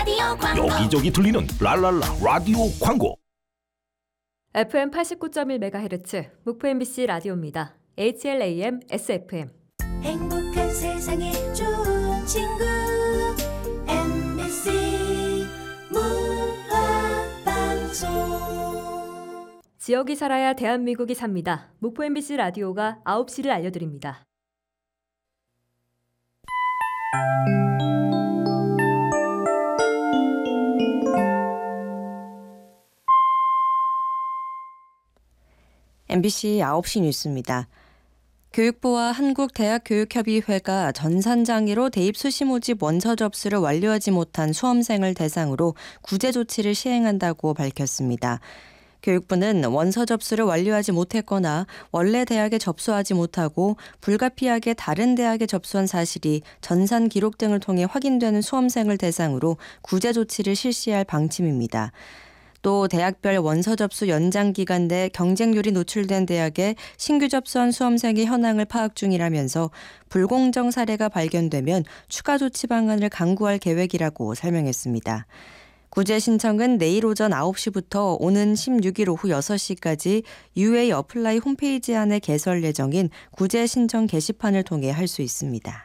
라디오 광고. 여기저기 들리는 랄랄라 라디오 광고. FM 89.1MHz 목포 MBC 라디오입니다. HLAM SFM. 행복한 세상에 좋은 친구 MBC 문화방송. 지역이 살아야 대한민국이 삽니다. 목포 MBC 라디오가 9시를 알려드립니다. MBC 9시 뉴스입니다. 교육부와 한국대학교육협의회가 전산장애로 대입 수시 모집 원서 접수를 완료하지 못한 수험생을 대상으로 구제 조치를 시행한다고 밝혔습니다. 교육부는 원서 접수를 완료하지 못했거나 원래 대학에 접수하지 못하고 불가피하게 다른 대학에 접수한 사실이 전산 기록 등을 통해 확인되는 수험생을 대상으로 구제 조치를 실시할 방침입니다. 또 대학별 원서 접수 연장 기간 내 경쟁률이 노출된 대학에 신규 접수한 수험생의 현황을 파악 중이라면서 불공정 사례가 발견되면 추가 조치 방안을 강구할 계획이라고 설명했습니다. 구제 신청은 내일 오전 9시부터 오는 16일 오후 6시까지 UA 어플라이 홈페이지 안에 개설 예정인 구제 신청 게시판을 통해 할 수 있습니다.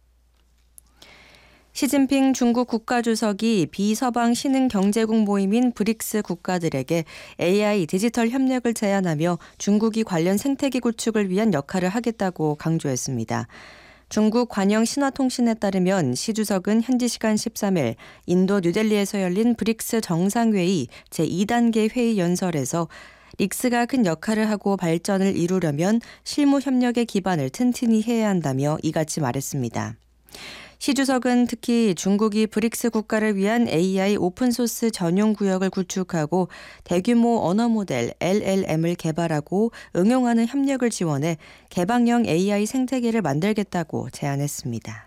시진핑 중국 국가주석이 비서방 신흥 경제국 모임인 브릭스 국가들에게 AI 디지털 협력을 제안하며 중국이 관련 생태계 구축을 위한 역할을 하겠다고 강조했습니다. 중국 관영 신화통신에 따르면 시 주석은 현지 시간 13일 인도 뉴델리에서 열린 브릭스 정상회의 제2단계 회의 연설에서 릭스가 큰 역할을 하고 발전을 이루려면 실무 협력의 기반을 튼튼히 해야 한다며 이같이 말했습니다. 시 주석은 특히 중국이 브릭스 국가를 위한 AI 오픈소스 전용 구역을 구축하고 대규모 언어 모델 LLM을 개발하고 응용하는 협력을 지원해 개방형 AI 생태계를 만들겠다고 제안했습니다.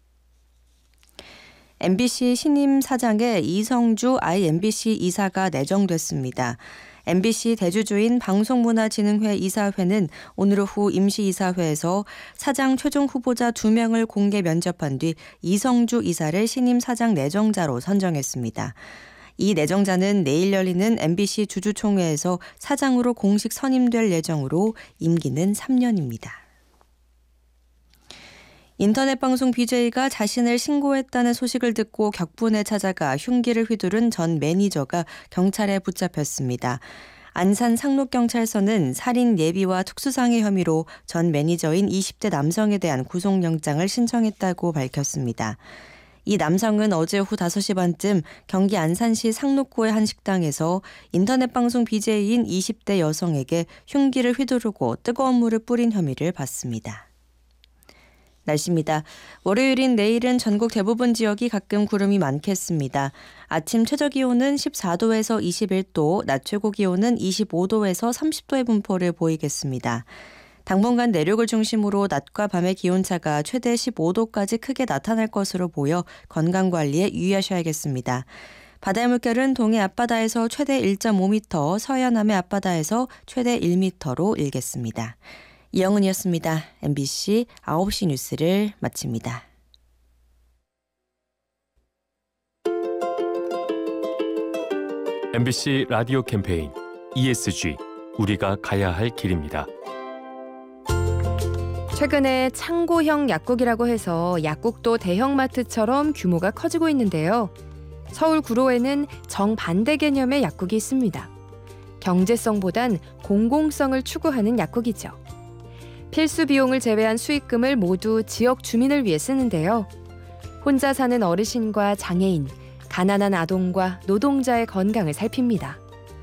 MBC 신임 사장에 이성주 iMBC 이사가 내정됐습니다. MBC 대주주인 방송문화진흥회 이사회는 오늘 오후 임시이사회에서 사장 최종 후보자 2명을 공개 면접한 뒤 이성주 이사를 신임 사장 내정자로 선정했습니다. 이 내정자는 내일 열리는 MBC 주주총회에서 사장으로 공식 선임될 예정으로 임기는 3년입니다. 인터넷 방송 BJ가 자신을 신고했다는 소식을 듣고 격분에 찾아가 흉기를 휘두른 전 매니저가 경찰에 붙잡혔습니다. 안산 상록경찰서는 살인 예비와 특수상해 혐의로 전 매니저인 20대 남성에 대한 구속영장을 신청했다고 밝혔습니다. 이 남성은 어제 오후 5시 반쯤 경기 안산시 상록구의 한 식당에서 인터넷 방송 BJ인 20대 여성에게 흉기를 휘두르고 뜨거운 물을 뿌린 혐의를 받습니다. 날씨입니다. 월요일인 내일은 전국 대부분 지역이 가끔 구름이 많겠습니다. 아침 최저기온은 14도에서 21도, 낮 최고기온은 25도에서 30도의 분포를 보이겠습니다. 당분간 내륙을 중심으로 낮과 밤의 기온차가 최대 15도까지 크게 나타날 것으로 보여 건강관리에 유의하셔야겠습니다. 바다의 물결은 동해 앞바다에서 최대 1.5m, 서해안 남해 앞바다에서 최대 1m로 일겠습니다. 이영은이었습니다. MBC 9시 뉴스를 마칩니다. MBC 라디오 캠페인 ESG 우리가 가야 할 길입니다. 최근에 창고형 약국이라고 해서 약국도 대형마트처럼 규모가 커지고 있는데요. 서울 구로에는 정반대 개념의 약국이 있습니다. 경제성보단 공공성을 추구하는 약국이죠. 필수 비용을 제외한 수익금을 모두 지역 주민을 위해 쓰는데요. 혼자 사는 어르신과 장애인, 가난한 아동과 노동자의 건강을 살핍니다.